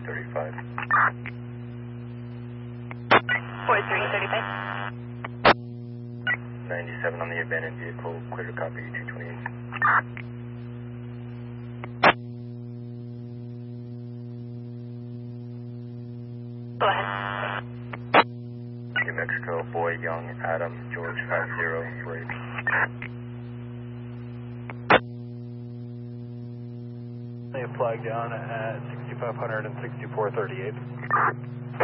4335. 4335. 97 on the abandoned vehicle, clear to copy 228. Go ahead. New Mexico, Boy, Young, Adam, George 50, rape. They have flagged down at 6500 and 6438.